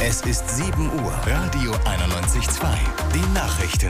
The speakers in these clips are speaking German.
Es ist 7 Uhr. Radio 91.2. Die Nachrichten.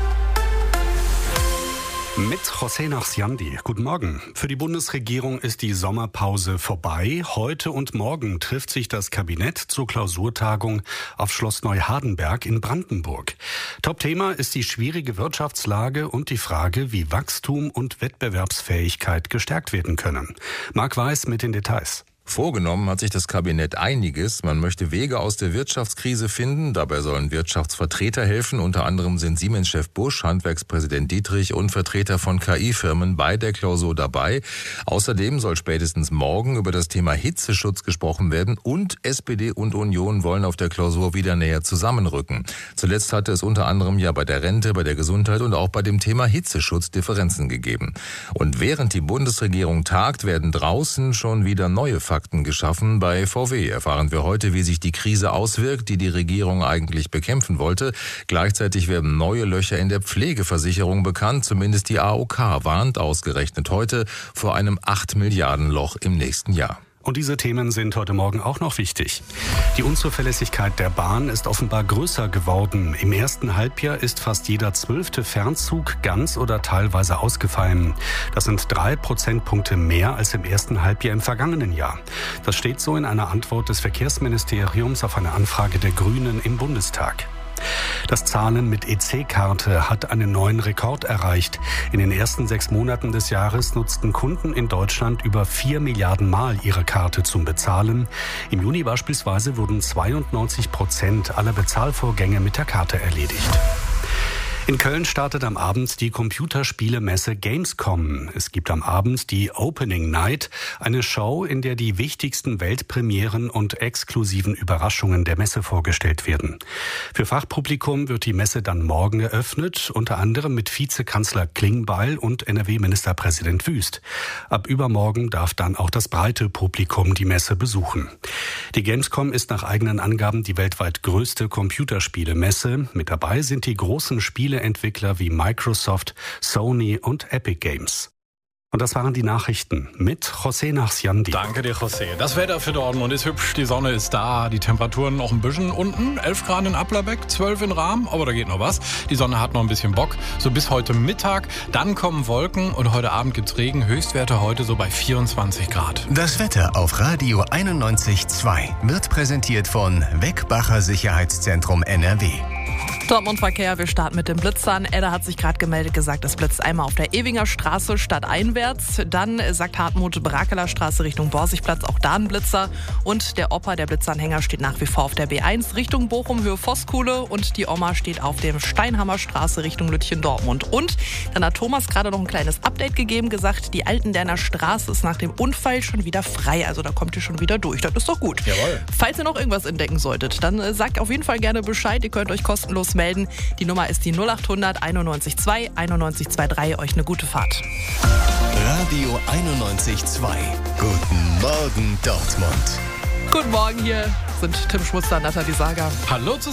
Mit José Nachsiandi. Guten Morgen. Für die Bundesregierung ist die Sommerpause vorbei. Heute und morgen trifft sich das Kabinett zur Klausurtagung auf Schloss Neuhardenberg in Brandenburg. Top-Thema ist die schwierige Wirtschaftslage und die Frage, wie Wachstum und Wettbewerbsfähigkeit gestärkt werden können. Marc Weiß mit den Details. Vorgenommen hat sich das Kabinett einiges. Man möchte Wege aus der Wirtschaftskrise finden. Dabei sollen Wirtschaftsvertreter helfen. Unter anderem sind Siemens-Chef Busch, Handwerkspräsident Dietrich und Vertreter von KI-Firmen bei der Klausur dabei. Außerdem soll spätestens morgen über das Thema Hitzeschutz gesprochen werden. Und SPD und Union wollen auf der Klausur wieder näher zusammenrücken. Zuletzt hatte es unter anderem ja bei der Rente, bei der Gesundheit und auch bei dem Thema Hitzeschutz Differenzen gegeben. Und während die Bundesregierung tagt, werden draußen schon wieder neue Fakten geschaffen. Bei VW erfahren wir heute, wie sich die Krise auswirkt, die die Regierung eigentlich bekämpfen wollte. Gleichzeitig werden neue Löcher in der Pflegeversicherung bekannt. Zumindest die AOK warnt ausgerechnet heute vor einem 8 Milliarden Loch im nächsten Jahr. Und diese Themen sind heute Morgen auch noch wichtig. Die Unzuverlässigkeit der Bahn ist offenbar größer geworden. Im ersten Halbjahr ist fast jeder 12. Fernzug ganz oder teilweise ausgefallen. Das sind 3 Prozentpunkte mehr als im ersten Halbjahr im vergangenen Jahr. Das steht so in einer Antwort des Verkehrsministeriums auf eine Anfrage der Grünen im Bundestag. Das Zahlen mit EC-Karte hat einen neuen Rekord erreicht. In den ersten 6 Monaten des Jahres nutzten Kunden in Deutschland über 4 Milliarden Mal ihre Karte zum Bezahlen. Im Juni beispielsweise wurden 92% aller Bezahlvorgänge mit der Karte erledigt. In Köln startet am Abend die Computerspielemesse Gamescom. Es gibt am Abend die Opening Night, eine Show, in der die wichtigsten Weltpremieren und exklusiven Überraschungen der Messe vorgestellt werden. Für Fachpublikum wird die Messe dann morgen eröffnet, unter anderem mit Vizekanzler Klingbeil und NRW-Ministerpräsident Wüst. Ab übermorgen darf dann auch das breite Publikum die Messe besuchen. Die Gamescom ist nach eigenen Angaben die weltweit größte Computerspielemesse. Mit dabei sind die großen Spieleentwickler wie Microsoft, Sony und Epic Games. Und das waren die Nachrichten mit José Nachsiandi. Danke dir, José. Das Wetter für Dortmund ist hübsch, die Sonne ist da, die Temperaturen noch ein bisschen unten, 11 Grad in Applerbeck, 12 in Rahm, aber da geht noch was. Die Sonne hat noch ein bisschen Bock, so bis heute Mittag. Dann kommen Wolken und heute Abend gibt's Regen, Höchstwerte heute so bei 24 Grad. Das Wetter auf Radio 91.2 wird präsentiert von Weckbacher Sicherheitszentrum NRW. Dortmund-Verkehr, wir starten mit den Blitzern. Edda hat sich gerade gemeldet, gesagt, es blitzt einmal auf der Ewinger Straße stadteinwärts. Dann sagt Hartmut Brakeler Straße Richtung Borsigplatz, auch da ein Blitzer. Und der Opa, der Blitzanhänger, steht nach wie vor auf der B1 Richtung Bochum, Höhe Voskuhle. Und die Oma steht auf dem Steinhammer Straße Richtung Lütchen-Dortmund. Und dann hat Thomas gerade noch ein kleines Update gegeben, gesagt, die Altenderner Straße ist nach dem Unfall schon wieder frei. Also da kommt ihr schon wieder durch. Das ist doch gut. Jawohl. Falls ihr noch irgendwas entdecken solltet, dann sagt auf jeden Fall gerne Bescheid. Ihr könnt euch kostenlos melden. Die Nummer ist die 0800 91 2 91 23. Euch eine gute Fahrt. Radio 91.2. Guten Morgen, Dortmund. Guten Morgen, hier sind Tim Schmutzer und Nathalie Sager. Hallo zusammen.